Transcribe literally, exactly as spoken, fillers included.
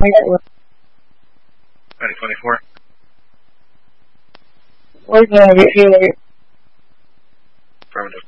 I got one. Ready, twenty-four. Where's the healer? Affirmative.